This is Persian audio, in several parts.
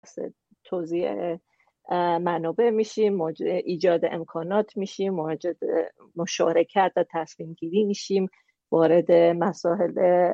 توزیع منابع میشیم، ایجاد امکانات میشیم، مشارکت و تصمیم گیری میشیم، وارد مسائل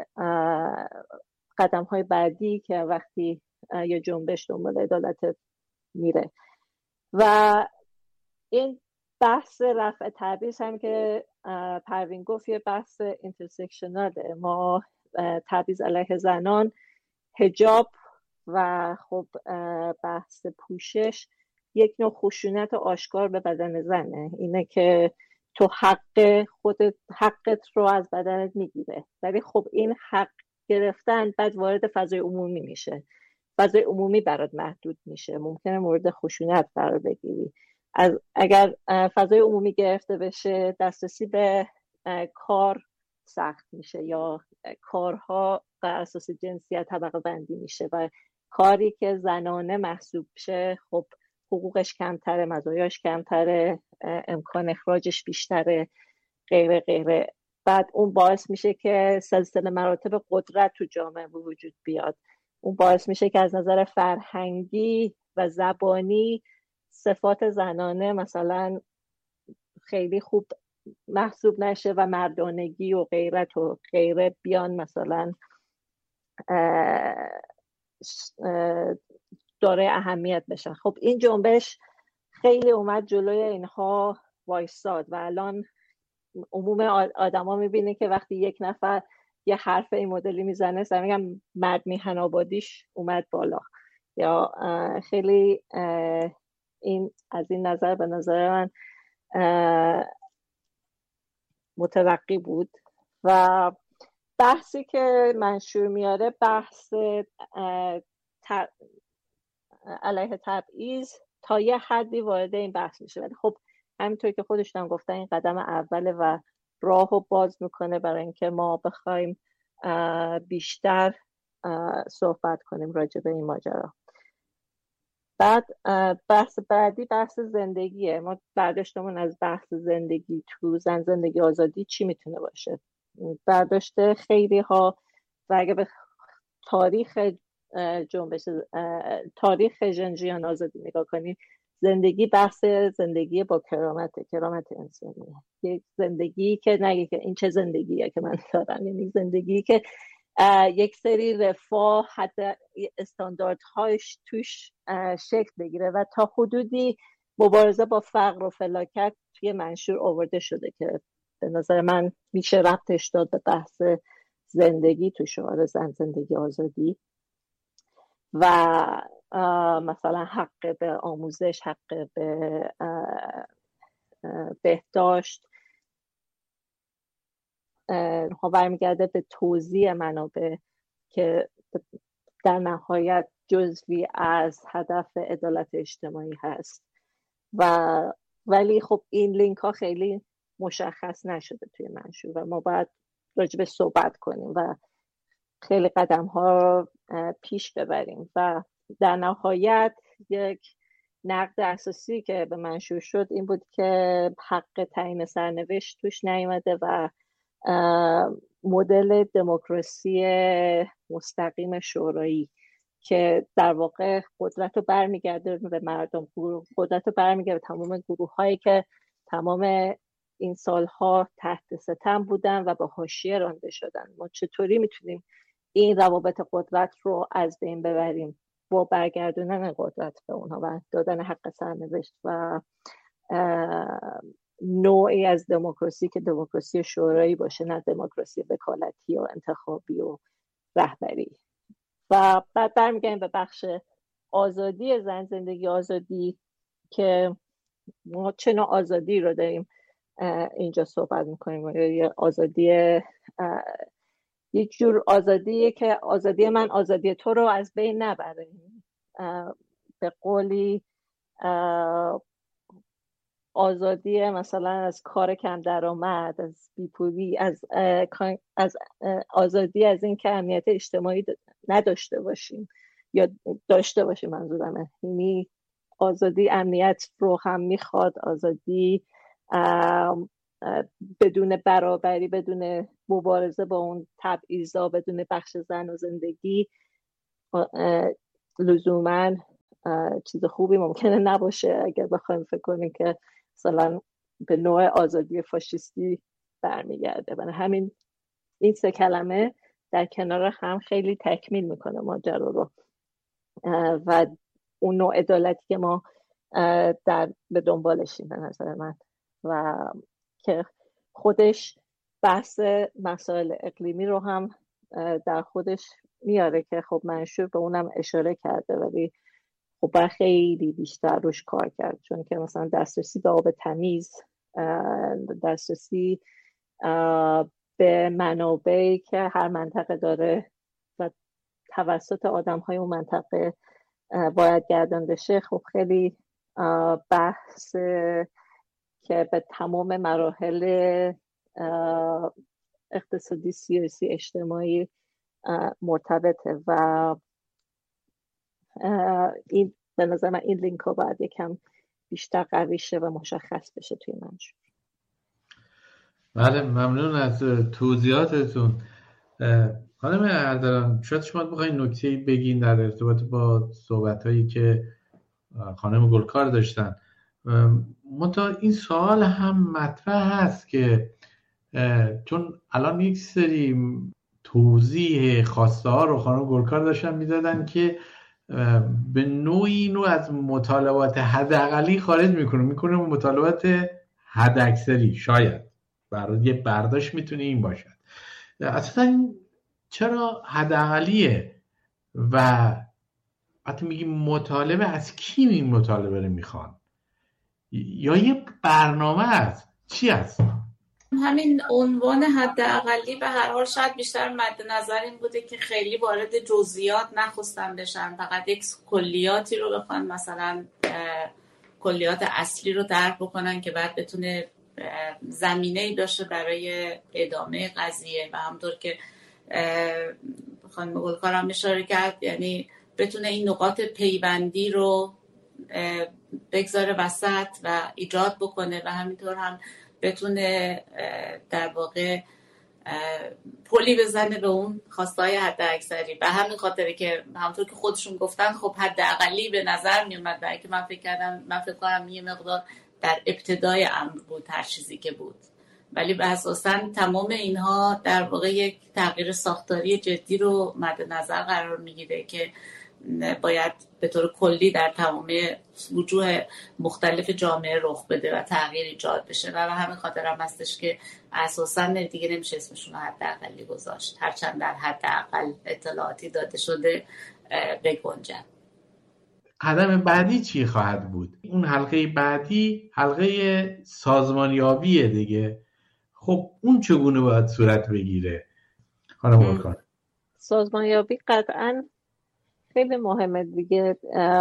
قدم های بعدی که وقتی یا جنبش دنبال عدالت میره. و این بحث رفع تبعیض هم که پروین گفت یه بحث اینترسکشناله. ما تبعیض علیه زنان، حجاب و خب بحث پوشش یک نوع خشونت آشکار به بدن زنه. اینه که تو حقت رو از بدنت میگیره، ولی خب این حق گرفتن بعد وارد فضای عمومی میشه، فضای عمومی برات محدود میشه، ممکنه مورد خشونت قرار بگیری. اگر فضای عمومی گرفته بشه، دسترسی به کار سخت میشه یا کارها بر اساس جنسیت طبقه بندی میشه و کاری که زنانه محسوب شه خب حقوقش کمتره، مزایاش کمتره، امکان اخراجش بیشتره، غیره غیره. بعد اون باعث میشه که سلسله مراتب قدرت تو جامعه به وجود بیاد. اون باعث میشه که از نظر فرهنگی و زبانی صفات زنانه مثلا خیلی خوب محسوب نشه و مردانگی و غیرت و غیره بیان مثلا داره اهمیت بشن. خب این جنبش خیلی اومد جلوی اینها وایستاد و الان عموم آدما میبینه که وقتی یک نفر یه حرف این مدلی میزنه، مثلا میگم مرد میهن آبادیش اومد بالا، یا خیلی این از این نظر به نظر من مترقی بود. و بحثی که منشور میاره بحث علیه تبعیض تا یه حدی وارد این بحث میشه، ولی خب همینطور که خودشون گفتن این قدم اوله و راهو باز میکنه برای اینکه ما بخوایم بیشتر صحبت کنیم راجع به این ماجرا. بعد بحث بعدی بحث زندگیه. ما برداشتمون از بحث زندگی تو زن زندگی آزادی چی میتونه باشه؟ برداشته خیلی ها و اگه به تاریخ جنبش تاریخ ژنژیان آزادی نگاه کنیم، زندگی بحث زندگی با کرامت انسانیه. یک زندگی که نگه که این چه زندگیه که من دارم، یعنی زندگی که یک سری رفاه حتی استانداردهایش توش شکل بگیره و تا حدودی مبارزه با فقر و فلاکت توی منشور آورده شده که به نظر من میشه ربطش داد به بحث زندگی تو شعار زن زندگی آزادی. و مثلا حق به آموزش، حق به بهداشت ها برمیگرده به توزیع منابع که در نهایت جزوی از هدف عدالت اجتماعی هست. ولی خب این لینک ها خیلی مشخص نشده توی منشور و ما باید راجبش صحبت کنیم و خیلی قدم ها پیش ببریم. و در نهایت یک نقد اساسی که به منشور شد این بود که حق تعیین سرنوشت توش نیامده و مدل دموکراسی مستقیم شورایی که در واقع قدرت رو برمیگرده به مردم، قدرت رو برمیگرده به تمام گروه هایی که تمام این سالها تحت ستم بودن و به حاشیه رانده شدن. ما چطوری میتونیم این روابط قدرت رو از بین ببریم با برگردوندن قدرت به اونها و دادن حق سرنوشت و نوعی از دموکراسی که دموکراسی شورایی باشه، نه دموکراسی وکالتی و انتخابی و رهبری. و بعد برمیگردیم به بخش آزادی زن زندگی آزادی که ما چه نوع آزادی رو داریم اینجا صحبت میکنیم. یه آزادی یک جور آزادیه که آزادی من آزادی تو رو از بین نبره، به قولی آزادی مثلا از کار کم درآمد، از بیپولی، از آزادی از این که امنیت اجتماعی نداشته باشیم یا داشته باشیم. منظورمه یعنی آزادی امنیت رو هم میخواد، آزادی بدون برابری، بدون مبارزه با اون تبعیضا، بدون بخش زن و زندگی لزوماً چیز خوبی ممکنه نباشه اگر بخوایم فکر کنیم که مثلا به نوع آزادی فاشیستی برمیگرده. برای همین این سه کلمه در کنار هم خیلی تکمیل میکنه ماجرا رو و اون نوع عدالتی که ما به دنبالشیم به نظر من، و که خودش بحث مسائل اقلیمی رو هم در خودش میاره که خب منشور به اونم اشاره کرده، ولی خب باید خیلی بیشتر روش کار کرد، چون که مثلا دسترسی به آب تمیز، دسترسی به منابعی که هر منطقه داره و توسط آدم‌های اون منطقه باید گردانده شه، خب خیلی بحث که به تمام مراحل اقتصادی، سیاسی، اجتماعی مرتبطه و این به نظر من این لینک ها باید یکم بیشتر قوی شه و مشخص بشه توی منشور. بله، ممنون از توضیحاتتون. خانم اردلان، شاید شما بخواید نکته‌ای بگین در ارتباط با صحبت‌هایی که خانم گلکار داشتن. منتها این سوال هم مطرح هست که چون الان یک سری توضیح خواسته ها رو خانم گلکار داشتن میدادن که به نوعی از مطالبات حداقلی خارج میکنه مطالبات حداکثری. شاید برای یه برداشت میتونه این باشد. اصلا چرا حداقلیه و وقتی میگیم مطالبه، از کی این مطالبه رو میخوان؟ یا یه برنامه است؟ چی است؟ همین عنوان حداقلی به هر حال شاید بیشتر مد نظر این بوده که خیلی وارد جزئیات نخواستن بشن، فقط یک کلیاتی رو بخوان، مثلا کلیات اصلی رو درک بکنن که بعد بتونه زمینه‌ای داشته برای ادامه قضیه و همونطور که خانم گلکار هم اشاره کرد، یعنی بتونه این نقاط پیوندی رو بگذاره وسط و ایجاد بکنه و همینطور هم بتونه در واقع پلی بزنه به اون خواستهای حداکثری. به همین خاطره که همونطور که خودشون گفتن خب حداقلی به نظر می اومد، برای که من فکر کنم یه مقدار در ابتدای امر بود هر چیزی که بود، ولی به اساساً تمام اینها در واقع یک تغییر ساختاری جدی رو مد نظر قرار میگیره که باید به طور کلی در تمام وجوه مختلف جامعه رخ بده و تغییر ایجاد بشه و به همین خاطر هم هستش که اساساً دیگه نمیشه اسمشون رو حداقلی گذاشت، هرچند در حداقل اطلاعاتی داده شده بگنجن. قدم بعدی چی خواهد بود؟ اون حلقه بعدی حلقه سازمانیابیه دیگه. خب اون چگونه باید صورت بگیره خانم گلکار؟ سازمانیابی قطعاً خیلی مهمه دیگه،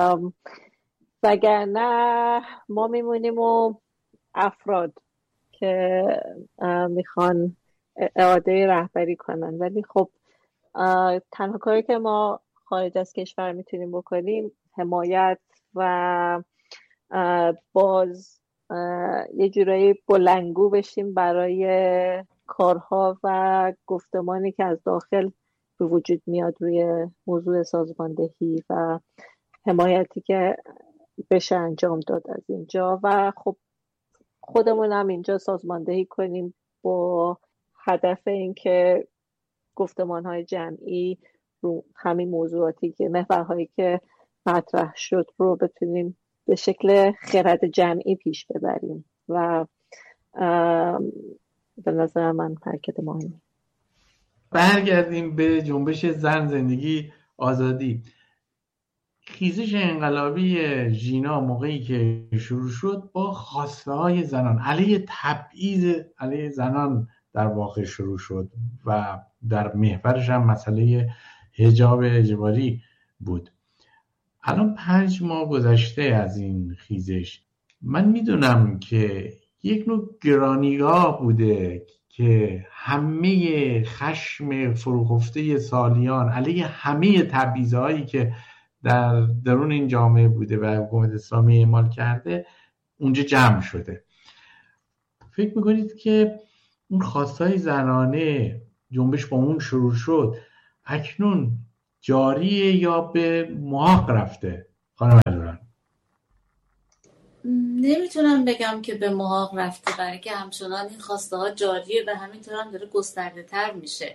وگرنه ما میمونیم و افراد که میخوان اعاده رهبری کنن، ولی خب تنها کاری که ما خارج از کشور میتونیم بکنیم حمایت و باز یه جورایی بلندگو بشیم برای کارها و گفتمانی که از داخل به وجود میاد روی موضوع سازماندهی و حمایتی که بشه انجام داد از اینجا، و خب خودمون هم اینجا سازماندهی کنیم با هدف اینکه گفتمان‌های جمعی رو همین موضوعاتی که محورهایی که مطرح شد رو بتونیم به شکل خرد جمعی پیش ببریم و به نظر من حرکت مهمی. برگردیم به جنبش زن، زندگی، آزادی. خیزش انقلابی ژینا موقعی که شروع شد با خواسته‌های زنان علیه تبعیض علیه زنان در واقع شروع شد و در محورش هم مسئله حجاب اجباری بود. الان 5 ماه گذشته از این خیزش. من میدونم که یک نوع گرانیگاه بوده که همه خشم فروخفته سالیان علیه همه تبعیض‌هایی که در درون این جامعه بوده و حکومت اسلامی اعمال کرده اونجا جمع شده. فکر میکنید که اون خواستای زنانه، جنبش با اون شروع شد، اکنون جاریه یا به محاق رفته؟ خانم علیران؟ نمیتونم بگم که به محاق رفته، برای که همچنان این خواسته ها جاریه و همینطور هم داره گسترده تر میشه.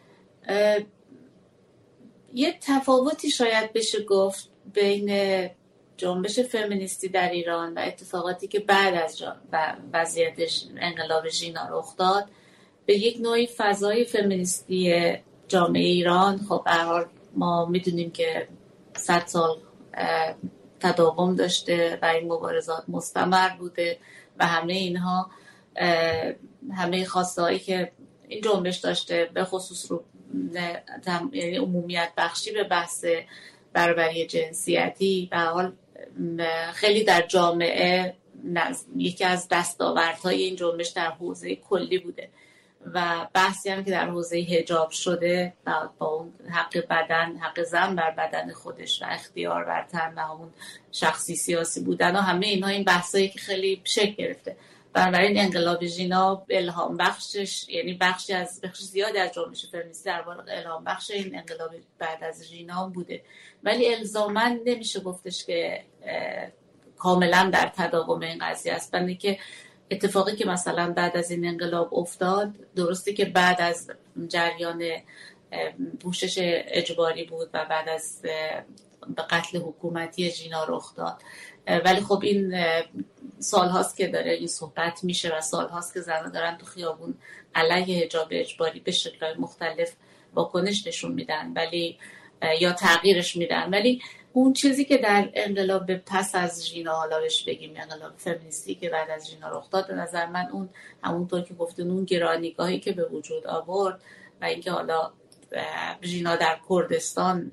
یه تفاوتی شاید بشه گفت بین جنبش فمینیستی در ایران و اتفاقاتی که بعد از وضعیت انقلاب ژینا رخ داد، به یک نوعی فضای فمینیستی جامعه ایران، خب به هر حال ما میدونیم که 100 سال تداوم داشته و این مبارزات مستمر بوده و همه اینها، همه خواسته هایی که این جنبش داشته، به خصوص رو یعنی عمومیت بخشی به بحث برابری جنسیتی، به حال خیلی در جامعه یکی از دستاوردهای این جنبش در حوزه کلی بوده و بحثی هم که در حوزه حجاب شده با اون حق بدن، حق زن بر بدن خودش و اختیار بر تن و همون شخصی سیاسی بودن و همه اینها، این بحثایی که خیلی شکل گرفته. بنابراین انقلاب ژینا الهام بخشش، یعنی بخش زیادی از جنبش فمینیستی در واقع الهام بخش این انقلاب بعد از ژینا بوده، ولی الزاما نمیشه گفتش که کاملا در تداوم این قضیه است. بنده که اتفاقی که مثلا بعد از این انقلاب افتاد، درسته که بعد از جریان پوشش اجباری بود و بعد از به قتل حکومتی ژینا رخ داد، ولی خب این سالهاست که داره این صحبت میشه و سالهاست که زنان دارن تو خیابون علیه حجاب اجباری به شکل‌های مختلف واکنش نشون میدن ولی یا تغییرش میدن. ولی اون چیزی که در انقلاب پس از ژینا، حالا بهش بگیم انقلاب فمینیستی که بعد از ژینا رخ داد، به نظر من اون همونطور که گفتن اون گرانیگاهی که به وجود آورد و اینکه حالا ژینا در کردستان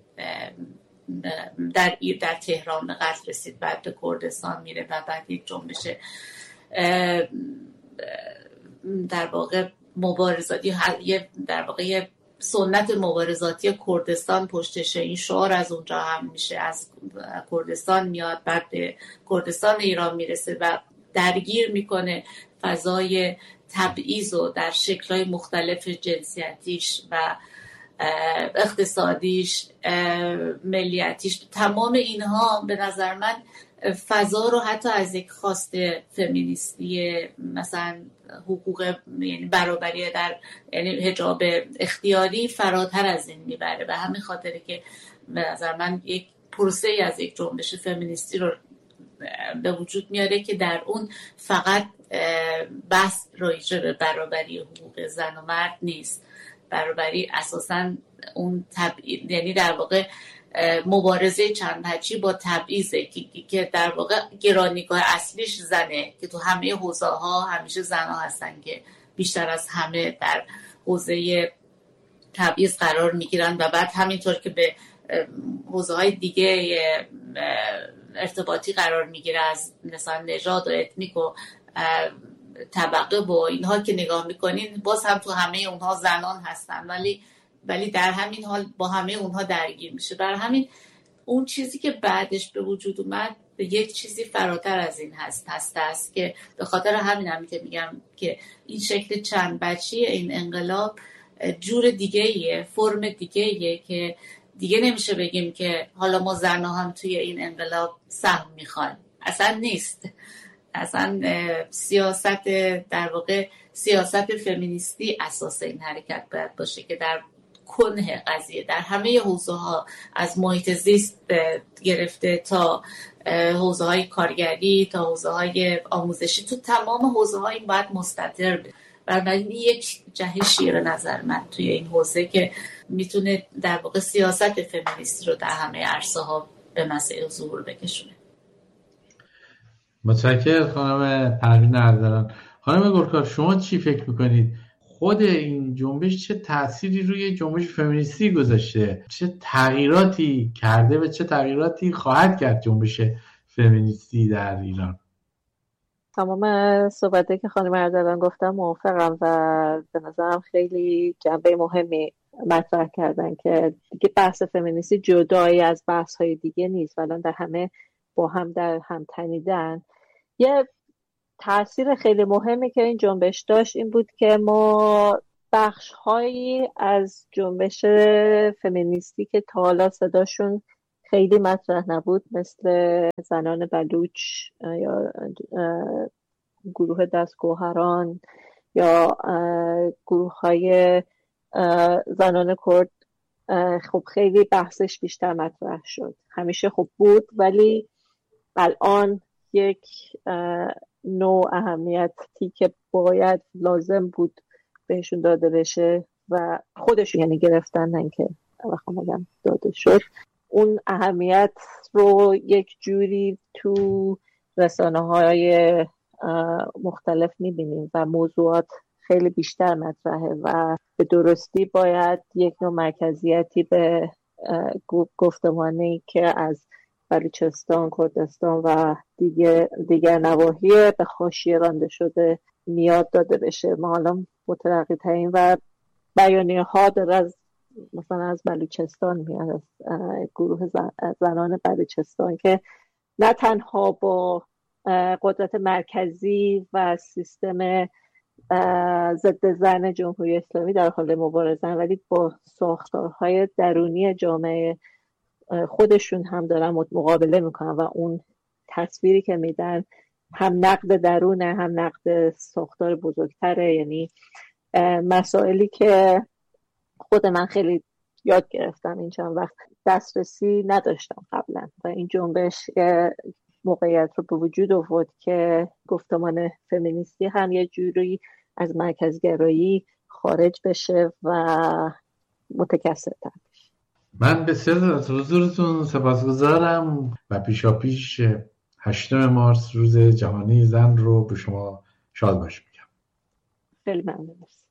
در تهران به قتل رسید، بعد به کردستان میره و بعد یک جنبش در واقع مبارزاتی، در واقع سنت مبارزاتی کردستان پشتشه، این شعار از اونجا هم میشه، از کردستان میاد، بعد به کردستان ایران میرسه و درگیر میکنه فضای تبعیض و در شکل‌های مختلف جنسیتیش و اقتصادیش، ملیتیش، تمام اینها به نظر من فضا رو حتی از یک خواست فمینیستی مثلا حقوق، یعنی برابری در یعنی حجاب اختیاری فراتر از این میبره و همین خاطره که به نظر من یک پروسه از یک جنبش فمینیستی رو به وجود میاره که در اون فقط بحث راجع به برابری حقوق زن و مرد نیست. برابری اساساً اون یعنی در واقع مبارزه چند وجهی با تبعیضه که در واقع گرانیگاه اصلیش زنه، که تو همه حوزه ها همیشه زنها هستن که بیشتر از همه در حوزه تبعیض قرار میگیرن و بعد همینطور که به حوزه های دیگه ارتباطی قرار میگیره، از مثلا نژاد و اتنیک و طبقه و اینها که نگاه میکنین، باز هم تو همه اونها زنان هستن ولی در همین حال با همه اونها درگیر میشه. برای همین اون چیزی که بعدش به وجود اومد به یک چیزی فراتر از این هست که به خاطر همین هم که میگم که این شکل چند بچی این انقلاب جور دیگه‌ایه، فرم دیگه‌ایه که دیگه نمیشه بگیم که حالا ما زنها هم توی این انقلاب سهم میخوایم. اصلا نیست. اصلا سیاست، در واقع سیاست فمینیستی اساس این حرکت باید باشه که در کنه قضیه در همه حوزه ها، از محیط زیست گرفته تا حوزه های کارگری تا حوزه های آموزشی، تو تمام حوزه ها این باید مستتر بشه. بنابراین یک جهشیه به نظر من توی این حوزه که میتونه در واقع سیاست فمینیستی رو در همه عرصه ها به مسیر ظهور بکشونه. متشکرم خانم پروین اردلان. خانم گلکار، شما چی فکر میکنید؟ خود این جنبش چه تأثیری روی جنبش فمینیستی گذاشته؟ چه تغییراتی کرده و چه تغییراتی خواهد کرد جنبش فمینیستی در ایران؟ تمام صحبتی که خانم اردلان گفتم موافقم و به نظرم خیلی جنبه مهمی مطرح کردن که دیگه بحث فمینیستی جدایی از بحث های دیگه نیست، ولی در همه با هم در هم تنیدن. یه تأثیر خیلی مهمی که این جنبش داشت این بود که ما بخش‌هایی از جنبش فمینیستی که تا حالا صداشون خیلی مطرح نبود، مثل زنان بلوچ یا گروه دستگوهران یا گروه های زنان کرد. خب خیلی بحثش بیشتر مطرح شد. همیشه خب بود، ولی الان یک نوع اهمیتی که باید لازم بود بهشون داده بشه و خودشون یعنی گرفتن، نه اینکه بخوام بگم داده شد، اون اهمیت رو یک جوری تو رسانه‌های مختلف می‌بینیم و موضوعات خیلی بیشتر مطرحه و به درستی باید یک نوع مرکزیتی به گفتمانی که از بلوچستان، کردستان و دیگر نواحی به حاشیه رانده شده میاد داده بشه. ما الان مترقی ترین و بیانیه ها داره از مثلا از بلوچستان میاد، از گروه زنان بلوچستان که نه تنها با قدرت مرکزی و سیستم ضد زن جمهوری اسلامی در حال مبارزن، ولی با ساختارهای درونی جامعه خودشون هم دارن مقابله میکنن و اون تصویری که میدن هم نقد درونه هم نقد ساختار بزرگتره. یعنی مسائلی که خود من خیلی یاد گرفتم این چند وقت، دسترسی نداشتم قبلا و این جنبش موقعیت رو به وجود آورد که گفتمان فمینیستی هم یه جوری از مرکزگرایی خارج بشه و متکثرتر بشه. من بسیار از حضورتون سپاسگزارم و پیشاپیش 8 مارس روز جهانی زن رو به شما شاد باش میگم. خیلی ممنون.